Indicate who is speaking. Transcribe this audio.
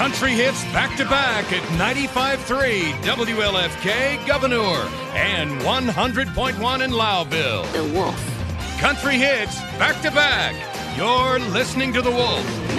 Speaker 1: Country hits back-to-back at 95.3 WLFK Governor and 100.1 in Lowville.
Speaker 2: The Wolf.
Speaker 1: Country hits back-to-back. You're listening to The Wolf.